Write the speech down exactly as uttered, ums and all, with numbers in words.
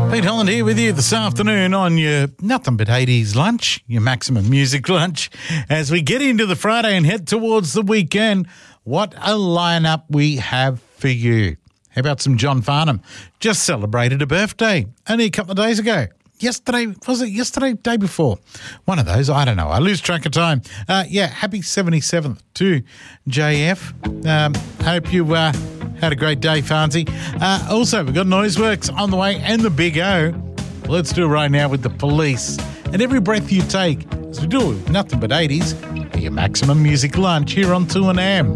Pete Holland here with you this afternoon on your nothing but eighties lunch, your maximum music lunch. As we get into the Friday and head towards the weekend, what a lineup we have for you. How about some John Farnham? Just celebrated a birthday only a couple of days ago. Yesterday, was it yesterday, day before? One of those, I don't know. I lose track of time. Uh, yeah, happy seventy-seventh to J F. Um, hope you uh, had a great day, Farnsy. Uh, also, we've got Noiseworks on the way and the Big O. Let's do it right now with the Police. And Every Breath You Take, as we do with nothing but eighties, for your maximum music lunch here on two and A M.